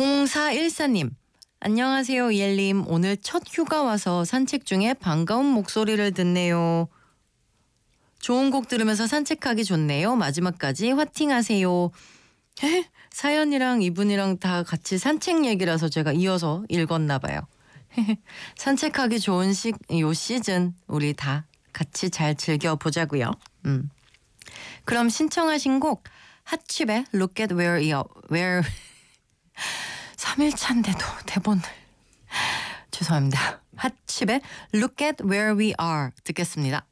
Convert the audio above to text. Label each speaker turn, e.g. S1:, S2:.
S1: 0414님. 안녕하세요, 이엘님. 오늘 첫 휴가 와서 산책 중에 반가운 목소리를 듣네요. 좋은 곡 들으면서 산책하기 좋네요. 마지막까지 화팅하세요. 사연이랑 이분이랑 다 같이 산책 얘기라서 제가 이어서 읽었나 봐요. 산책하기 좋은 요 시즌 우리 다 같이 잘 즐겨보자고요. 그럼 신청하신 곡 핫칩의 Look at where 3일차인데도 대본을 죄송합니다. 핫칩의 Look at where we are 듣겠습니다.